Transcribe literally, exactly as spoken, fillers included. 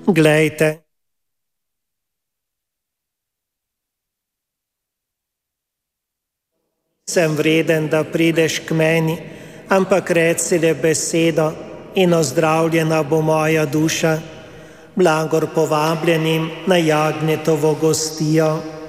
Glejte, sem vreden, da prideš k meni, ampak reci le besedo in ozdravljena bo moja duša. Blagor povabljenim na Jagnjetovo gostijo.